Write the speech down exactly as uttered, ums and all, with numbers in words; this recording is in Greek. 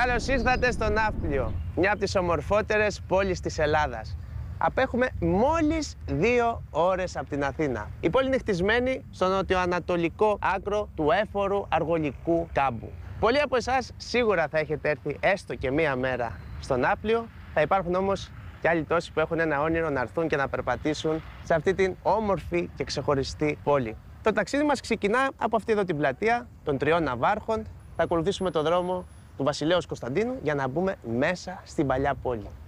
Καλώς ήρθατε στο Ναύπλιο, μια από τις ομορφότερες πόλεις της Ελλάδας. Απέχουμε μόλις δύο ώρες από την Αθήνα. Η πόλη είναι χτισμένη στο νοτιοανατολικό άκρο του έφορου αργολικού κάμπου. Πολλοί από εσάς σίγουρα θα έχετε έρθει έστω και μία μέρα στο Ναύπλιο. Θα υπάρχουν όμως και άλλοι τόσοι που έχουν ένα όνειρο να έρθουν και να περπατήσουν σε αυτή την όμορφη και ξεχωριστή πόλη. Το ταξίδι μας ξεκινά από αυτή εδώ την πλατεία των Τριών Ναυάρχων. Θα ακολουθήσουμε το δρόμο του Βασιλέως Κωνσταντίνου για να μπούμε μέσα στην παλιά πόλη.